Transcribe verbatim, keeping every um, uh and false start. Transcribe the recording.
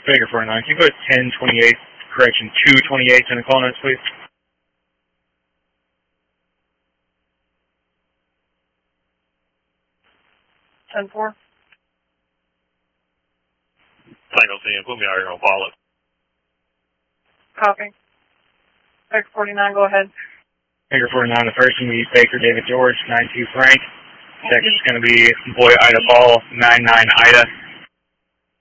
Baker forty-nine, can you put ten twenty-eight, correction, two twenty-eight in the call notes, please? ten four. Tango ten, put me out here on pilot. Copy. Baker forty-nine, go ahead. Baker forty-nine, the first one, we Baker David George, nine two Frank. Second is going to be Boy Ida Ball, nine nine Ida.